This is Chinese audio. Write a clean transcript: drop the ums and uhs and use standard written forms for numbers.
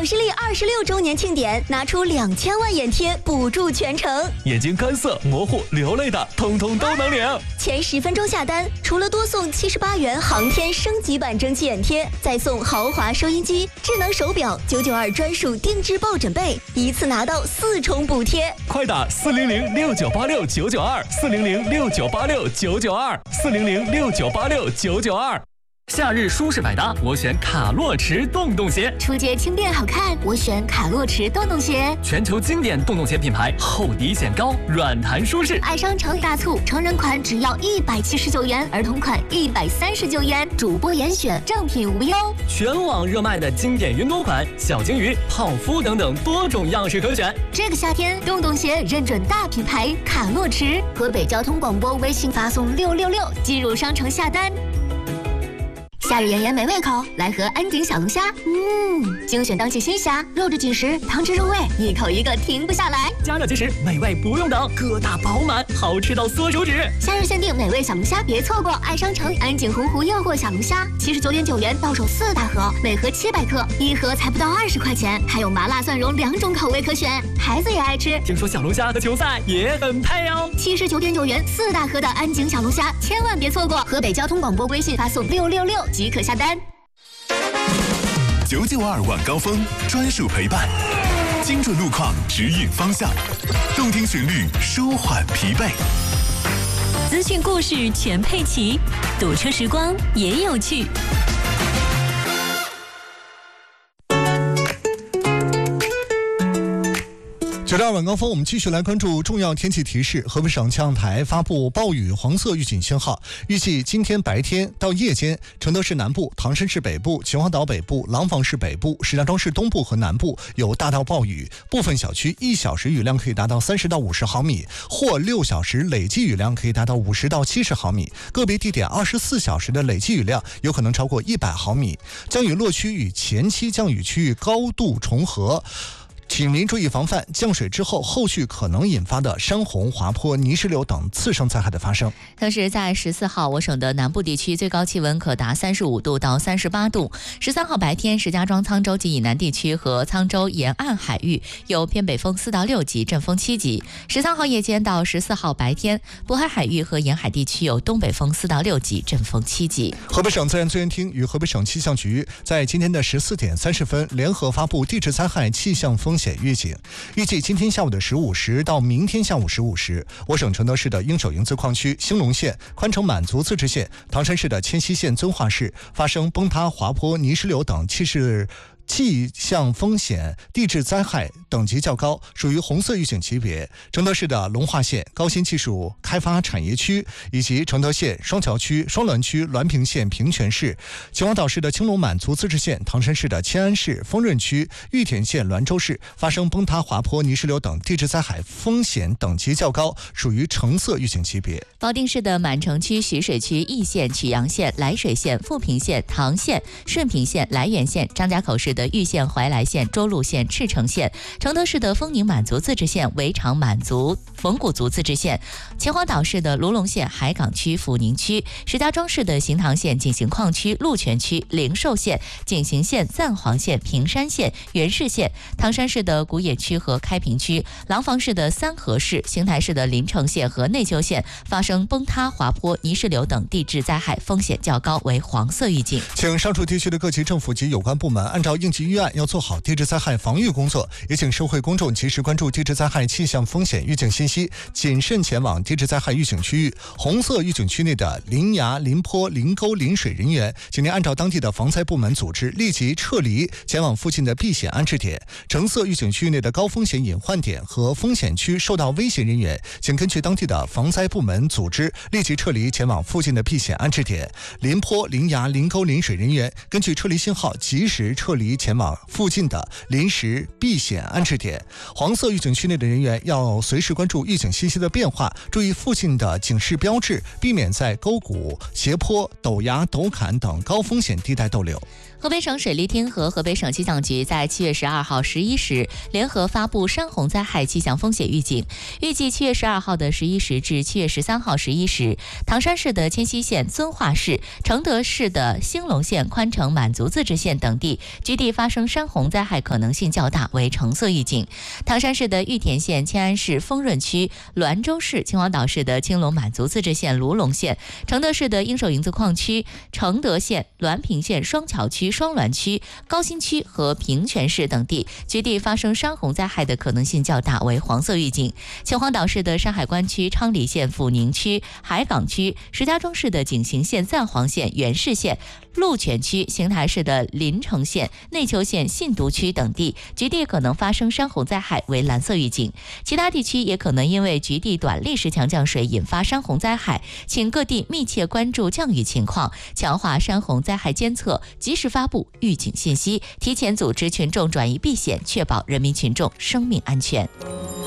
好视力26周年庆典，拿出2000万眼贴补助全程。 眼睛干涩、模糊、流泪的，通通都能领。 前10分钟下单，除了多送78元航天升级版蒸汽眼贴，再送豪华收音机、智能手表、992专属定制抱枕被，一次拿到4重补贴。 快打4006986992400698699240069869922。夏日舒适百搭，我选卡洛驰洞洞鞋。 出街轻便好看，我选卡洛驰洞洞鞋。 全球经典洞洞鞋品牌，厚底显高，软弹舒适。 爱商城大促，成人款只要179元，儿童款139元，主播严选，正品无忧。 全网热卖的经典云朵款、小金鱼、泡芙等等多种样式可选。 这个夏天，洞洞鞋认准大品牌卡洛驰。河北交通广播微信发送666，进入商城下单。夏日炎炎没胃口，来盒安井小龙虾。精选当季新虾，肉质紧实，汤汁入味，一口一个停不下来。 加热即食，美味不用等，疙瘩饱满，好吃到缩手指。 夏日限定美味小龙虾，别错过！爱商城安井洪湖诱惑小龙虾，79.9元到手4大盒，每盒700克，一盒才不到20块钱，还有麻辣蒜蓉2种口味可选，孩子也爱吃。 听说小龙虾和球赛也很配哦。 79.9元4大盒的安井小龙虾，千万别错过！河北交通广播微信发送666即可下单。 992晚高峰专属陪伴，精准路况指引方向，动听旋律舒缓疲惫， 资讯故事全配齐，堵车时光也有趣。 992晚高峰，我们继续来关注重要天气提示。河北省气象台发布暴雨黄色预警信号，预计今天白天到夜间，承德市南部、唐山市北部、秦皇岛北部、廊坊市北部、石家庄市东部和南部有大到暴雨，部分小区1小时雨量可以达到30到50毫米，或6小时累计雨量可以达到50到70毫米，个别地点24小时的累计雨量有可能超过100毫米。降雨落区与前期降雨区域高度重合，请您注意防范降水之后后续可能引发的山洪、滑坡、泥石流等次生灾害的发生。 同时在14号，我省的南部地区最高气温可达35度到38度。13号白天，石家庄、沧州及以南地区和沧州沿岸海域有偏北风4到6级，阵风7级。13号夜间到14号白天，渤海海域和沿海地区有东北风4到6级，阵风7级。 河北省自然资源厅与河北省气象局在今天的14点30分联合发布地质灾害气象风险预警，预计今天下午的15时到明天下午15时，我省承德市的应首营自矿区、兴隆县、宽城满族自治县、唐山市的迁西县遵化市发生崩塌、滑坡、泥石流等气象风险地质灾害等级较高，属于红色预警级别。承德市的龙化县高新技术开发产业区，以及承德县双桥区、双滦区、滦平县平泉市、秦皇岛市的青龙满族自治县、唐山市的迁安市丰润区、玉田县滦州市发生崩塌、滑坡、泥石流等地质灾害风险等级较高，属于橙色预警级别。 保定市的满城区、徐水区、义县、曲阳县、涞水县、富平县、唐县、顺平县、涞源县、张家口市的玉县、怀来县、涿鹿县、赤城县，承德市的丰宁满族自治县、围场满族蒙古族自治县，秦皇岛市的卢龙县、海港区、抚宁区，石家庄市的行塘县、景行矿区、鹿泉区、灵寿县、景行县、赞皇县、平山县、元氏县，唐山市的古冶区和开平区，廊坊市的三河市、邢台市的临城县和内丘县发生崩塌、滑坡、泥石流等地质灾害风险较高，为黄色预警。 请上述地区的各级政府及有关部门按照应急预案要做好地质灾害防御工作，也请社会公众及时关注地质灾害气象风险预警信息，谨慎前往地质灾害预警区域。红色预警区内的临崖、临坡、临沟、临水人员，请您按照当地的防灾部门组织立即撤离，前往附近的避险安置点。橙色预警区内的高风险隐患点和风险区受到威胁人员，请根据当地的防灾部门组织立即撤离，前往附近的避险安置点。临坡、临崖、临沟、临水人员，根据撤离信号及时撤离，前往附近的临时避险安置点。黄色预警区内的人员要随时关注预警信息的变化，注意附近的警示标志，避免在沟谷、斜坡、陡崖、陡坎等高风险地带逗留。 河北省水利厅和河北省气象局在7月12号11时联合发布山洪灾害气象风险预警。预计7月12号的11时至7月13号11时，唐山市的迁西县、遵化市、承德市的兴隆县、宽城满族自治县等地局地发生山洪灾害可能性较大，为橙色预警。唐山市的玉田县、迁安市丰润区、滦州市、秦皇岛市的青龙满族自治县、卢龙县、承德市的鹰首营子矿区、承德县、滦平县、双桥区、双滦区、高新区和平泉市等地局地发生山洪灾害的可能性较大，为黄色预警。秦皇岛市的山海关区、昌黎县、抚宁区、海港区、石家庄市的景行县、赞皇县、元氏县、鹿泉区、邢台市的临城县、内丘县、信都区等地局地可能发生山洪灾害，为蓝色预警。其他地区也可能因为局地短历时强降水引发山洪灾害，请各地密切关注降雨情况，强化山洪灾害监测，及时发布预警信息，提前组织群众转移避险，确保人民群众生命安全。